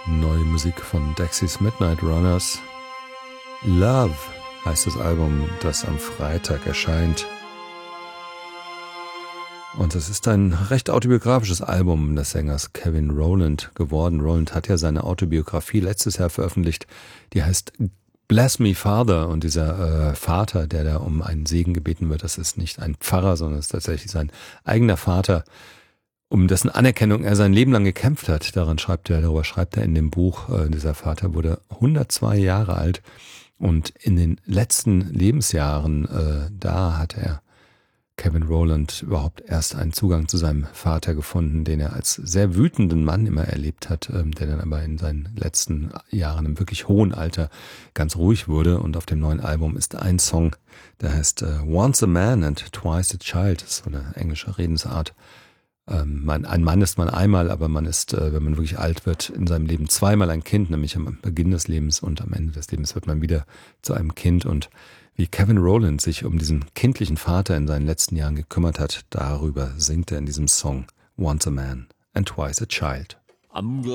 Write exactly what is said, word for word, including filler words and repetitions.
Neue Musik von Dexys Midnight Runners. Love heißt das Album, das am Freitag erscheint. Und es ist ein recht autobiografisches Album des Sängers Kevin Rowland geworden. Rowland hat ja seine Autobiografie letztes Jahr veröffentlicht, die heißt Bless Me Father. Und dieser äh, Vater, der da um einen Segen gebeten wird, das ist nicht ein Pfarrer, sondern es ist tatsächlich sein eigener Vater, um dessen Anerkennung er sein Leben lang gekämpft hat. Daran schreibt er, darüber schreibt er in dem Buch. Äh, dieser Vater wurde hundertzwei Jahre alt und in den letzten Lebensjahren, äh, da hat er, Kevin Rowland, überhaupt erst einen Zugang zu seinem Vater gefunden, den er als sehr wütenden Mann immer erlebt hat, äh, der dann aber in seinen letzten Jahren im wirklich hohen Alter ganz ruhig wurde. Und auf dem neuen Album ist ein Song, der heißt äh, Once a Man and Twice a Child. Das ist so eine englische Redensart. Ähm, man, ein Mann ist man einmal, aber man ist, äh, wenn man wirklich alt wird, in seinem Leben zweimal ein Kind, nämlich am Beginn des Lebens und am Ende des Lebens wird man wieder zu einem Kind. Und wie Kevin Rowland sich um diesen kindlichen Vater in seinen letzten Jahren gekümmert hat, darüber singt er in diesem Song Once a Man and Twice a Child. I'm